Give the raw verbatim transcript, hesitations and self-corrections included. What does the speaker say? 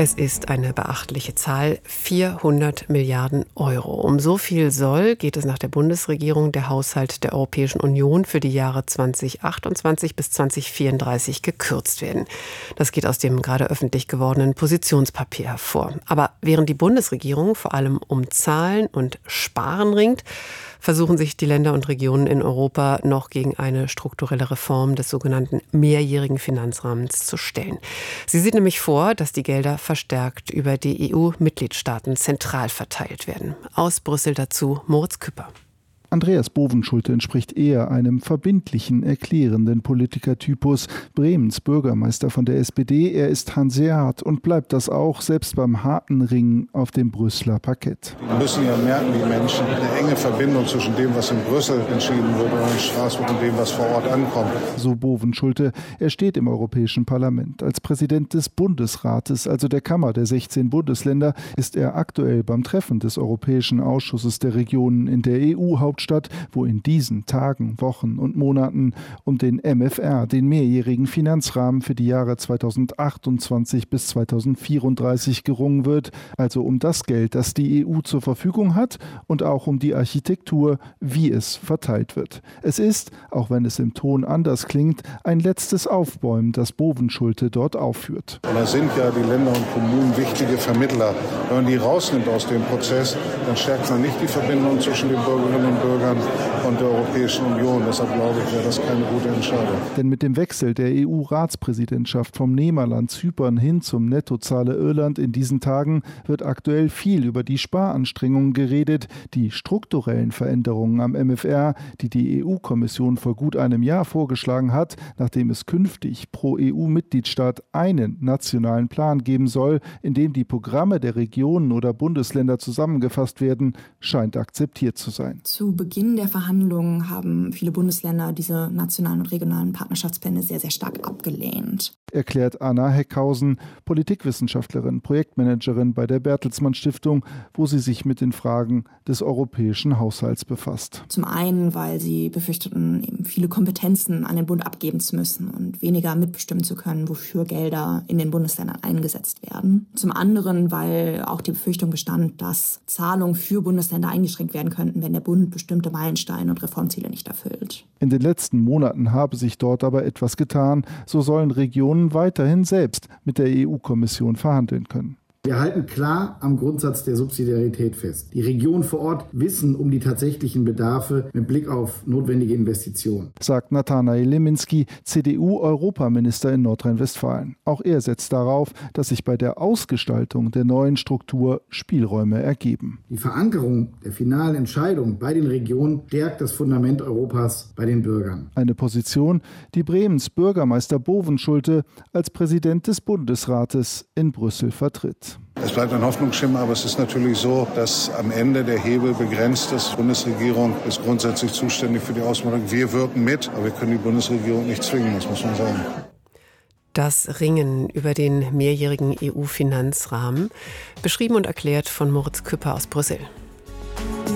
Es ist eine beachtliche Zahl, vierhundert Milliarden Euro. Um so viel soll, geht es nach der Bundesregierung, der Haushalt der Europäischen Union für die Jahre zweitausendachtundzwanzig bis zweitausendvierunddreißig gekürzt werden. Das geht aus dem gerade öffentlich gewordenen Positionspapier hervor. Aber während die Bundesregierung vor allem um Zahlen und Sparen ringt, versuchen sich die Länder und Regionen in Europa noch gegen eine strukturelle Reform des sogenannten mehrjährigen Finanzrahmens zu stellen. Sie sieht nämlich vor, dass die Gelder verstärkt über die E U-Mitgliedstaaten zentral verteilt werden. Aus Brüssel dazu Moritz Küpper. Andreas Bovenschulte entspricht eher einem verbindlichen, erklärenden Politikertypus. Bremens Bürgermeister von der S P D, er ist hanseat und bleibt das auch, selbst beim harten Ringen auf dem Brüsseler Parkett. Wir müssen ja merken, die Menschen, eine enge Verbindung zwischen dem, was in Brüssel entschieden wird und in Straßburg und dem, was vor Ort ankommt. So Bovenschulte. Er steht im Europäischen Parlament. Als Präsident des Bundesrates, also der Kammer der sechzehn Bundesländer, ist er aktuell beim Treffen des Europäischen Ausschusses der Regionen in der E U-Hauptstadt, wo in diesen Tagen, Wochen und Monaten um den M F R, den mehrjährigen Finanzrahmen für die Jahre zweitausendachtundzwanzig bis zweitausendvierunddreißig gerungen wird, also um das Geld, das die E U zur Verfügung hat und auch um die Architektur, wie es verteilt wird. Es ist, auch wenn es im Ton anders klingt, ein letztes Aufbäumen, das Bovenschulte dort aufführt. Und da sind ja die Länder und Kommunen wichtige Vermittler. Wenn man die rausnimmt aus dem Prozess, dann stärkt man nicht die Verbindung zwischen den Bürgerinnen und Bürgern und der Europäischen Union. Deshalb glaube ich, wäre das keine gute Entscheidung. Denn mit dem Wechsel der E U-Ratspräsidentschaft vom Nehmerland Zypern hin zum Nettozahler Irland in diesen Tagen wird aktuell viel über die Sparanstrengungen geredet, die strukturellen Veränderungen am M F R, die die E U-Kommission vor gut einem Jahr vorgeschlagen hat, nachdem es künftig pro E U-Mitgliedstaat einen nationalen Plan geben soll, in dem die Programme der Regionen oder Bundesländer zusammengefasst werden, scheint akzeptiert zu sein. Zu Beginn der Verhandlungen haben viele Bundesländer diese nationalen und regionalen Partnerschaftspläne sehr, sehr stark abgelehnt. Erklärt Anna Heckhausen, Politikwissenschaftlerin, Projektmanagerin bei der Bertelsmann Stiftung, wo sie sich mit den Fragen des europäischen Haushalts befasst. Zum einen, weil sie befürchteten, eben viele Kompetenzen an den Bund abgeben zu müssen und weniger mitbestimmen zu können, wofür Gelder in den Bundesländern eingesetzt werden. Zum anderen, weil auch die Befürchtung bestand, dass Zahlungen für Bundesländer eingeschränkt werden könnten, wenn der Bund bestimmte Meilensteine und Reformziele nicht erfüllt. In den letzten Monaten habe sich dort aber etwas getan. So sollen Regionen weiterhin selbst mit der E U-Kommission verhandeln können. Wir halten klar am Grundsatz der Subsidiarität fest. Die Regionen vor Ort wissen um die tatsächlichen Bedarfe mit Blick auf notwendige Investitionen, sagt Nathanael Leminski, C D U-Europaminister in Nordrhein-Westfalen. Auch er setzt darauf, dass sich bei der Ausgestaltung der neuen Struktur Spielräume ergeben. Die Verankerung der finalen Entscheidung bei den Regionen stärkt das Fundament Europas bei den Bürgern. Eine Position, die Bremens Bürgermeister Bovenschulte als Präsident des Bundesrates in Brüssel vertritt. Es bleibt ein Hoffnungsschimmer, aber es ist natürlich so, dass am Ende der Hebel begrenzt ist. Die Bundesregierung ist grundsätzlich zuständig für die Ausmalung. Wir wirken mit, aber wir können die Bundesregierung nicht zwingen, das muss man sagen. Das Ringen über den mehrjährigen E U-Finanzrahmen, beschrieben und erklärt von Moritz Küpper aus Brüssel.